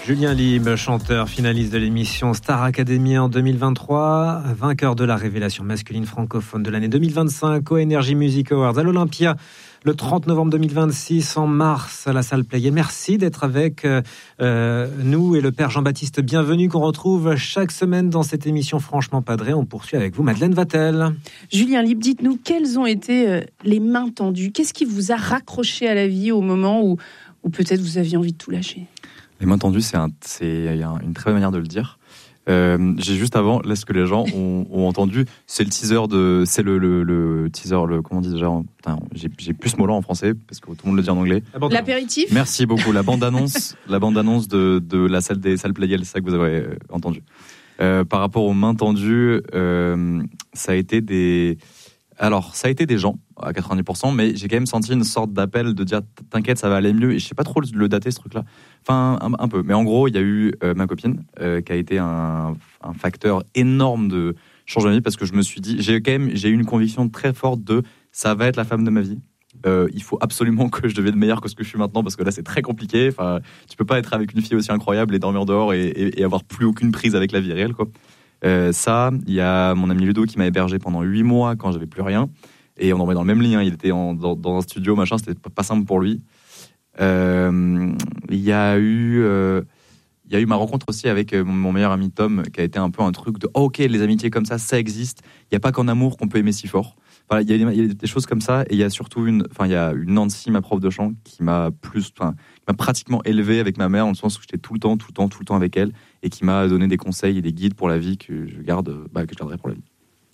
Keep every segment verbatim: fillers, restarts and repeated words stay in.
Julien Lieb, chanteur, finaliste de l'émission Star Academy en deux mille vingt-trois, vainqueur de la révélation masculine francophone de l'année deux mille vingt-cinq au Energy Music Awards à l'Olympia le trente novembre deux mille vingt-six, en mars à la salle Play. Merci d'être avec euh, nous et le Père Jean-Baptiste Bienvenu qu'on retrouve chaque semaine dans cette émission Franchement Padré. On poursuit avec vous, Madeleine Vatel. Julien Lieb, dites-nous quelles ont été euh, les mains tendues. Qu'est-ce qui vous a raccroché à la vie au moment où, où peut-être vous aviez envie de tout lâcher? Les mains tendues, c'est, un, c'est une très bonne manière de le dire. Euh, j'ai juste avant, là, ce que les gens ont, ont entendu, c'est le teaser de, c'est le, le, le teaser, le, comment on dit déjà, putain, j'ai, j'ai plus ce mot-là en français, parce que tout le monde le dit en anglais. L'apéritif. Merci beaucoup, la bande-annonce, la bande-annonce de, de la salle des salles Playel, c'est ça que vous avez euh, entendu. Euh, par rapport aux mains tendues, euh, ça a été des, alors, ça a été des gens, à quatre-vingt-dix pour cent, mais j'ai quand même senti une sorte d'appel de dire t'inquiète, ça va aller mieux. Et je sais pas trop le dater, ce truc-là. Enfin, un, un peu. Mais en gros, il y a eu euh, ma copine euh, qui a été un, un facteur énorme de changement de vie parce que je me suis dit, j'ai quand même j'ai eu une conviction très forte de ça va être la femme de ma vie. Euh, il faut absolument que je devienne meilleur que ce que je suis maintenant parce que là, c'est très compliqué. Enfin, tu peux pas être avec une fille aussi incroyable et dormir dehors et, et, et avoir plus aucune prise avec la vie réelle, quoi. Euh, ça, il y a mon ami Ludo qui m'a hébergé pendant huit mois quand j'avais plus rien. Et on dormait dans le même lit, hein. Il était en, dans, dans un studio, machin, c'était pas simple pour lui. Euh, il y a eu, euh, il y a eu ma rencontre aussi avec mon meilleur ami Tom, qui a été un peu un truc de oh, ok, les amitiés comme ça, ça existe. Il y a pas qu'en amour qu'on peut aimer si fort. Enfin, il y a, il y a des choses comme ça, et il y a surtout une, enfin, il y a une Nancy, ma prof de chant, qui m'a plus, enfin, qui m'a pratiquement élevé avec ma mère, dans le sens où j'étais tout le temps, tout le temps, tout le temps avec elle, et qui m'a donné des conseils et des guides pour la vie que je garde, bah, que je garderai pour la vie.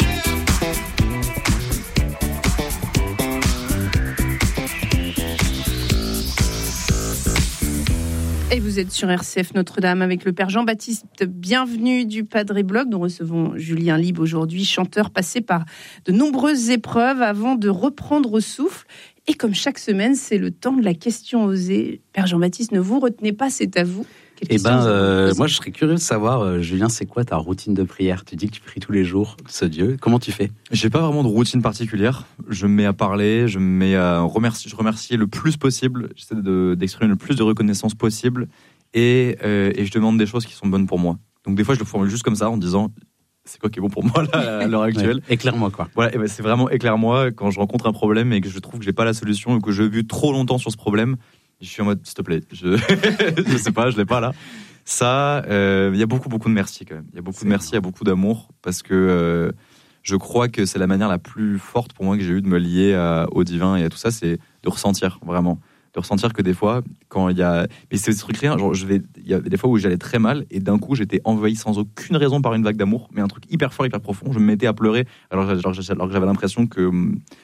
Et vous êtes sur R C F Notre-Dame avec le Père Jean-Baptiste Bienvenu du Padré Blog. Nous recevons Julien Lieb aujourd'hui, chanteur passé par de nombreuses épreuves avant de reprendre souffle. Et comme chaque semaine, c'est le temps de la question osée. Père Jean-Baptiste, ne vous retenez pas, c'est à vous. Eh ben, euh, moi, je serais curieux de savoir, euh, Julien, c'est quoi ta routine de prière? Tu dis que tu pries tous les jours ce Dieu. Comment tu fais? J'ai pas vraiment de routine particulière. Je me mets à parler, je me mets à remercier, je remercie le plus possible. J'essaie de, d'exprimer le plus de reconnaissance possible et, euh, et je demande des choses qui sont bonnes pour moi. Donc des fois, je le formule juste comme ça en disant c'est quoi qui est bon pour moi là, à l'heure actuelle. Ouais, éclaire-moi quoi. Voilà, et ben c'est vraiment éclaire-moi quand je rencontre un problème et que je trouve que j'ai pas la solution ou que je vis trop longtemps sur ce problème. Je suis en mode, s'il te plaît, je, je sais pas, je l'ai pas là. Ça, il euh, y a beaucoup, beaucoup de merci quand même. Il y a beaucoup c'est de merci, il y a beaucoup d'amour parce que euh, je crois que c'est la manière la plus forte pour moi que j'ai eu de me lier à, au divin et à tout ça, c'est de ressentir vraiment. De ressentir que des fois, quand il y a. Mais c'est ce truc-là, genre, je vais. Il y a des fois où j'allais très mal et d'un coup, j'étais envahi sans aucune raison par une vague d'amour, mais un truc hyper fort, hyper profond. Je me mettais à pleurer alors, alors, alors que j'avais l'impression que